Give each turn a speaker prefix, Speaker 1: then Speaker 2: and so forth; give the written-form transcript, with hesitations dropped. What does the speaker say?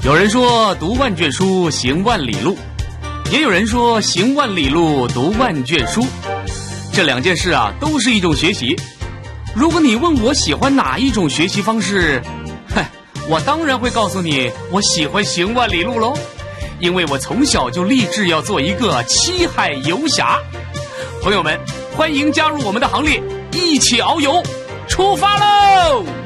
Speaker 1: 有人说读万卷书行万里路，也有人说行万里路读万卷书。这两件事啊，都是一种学习。如果你问我喜欢哪一种学习方式，我当然会告诉你，我喜欢行万里路喽。因为我从小就立志要做一个七海游侠。朋友们，欢迎加入我们的行列，一起遨游，出发喽！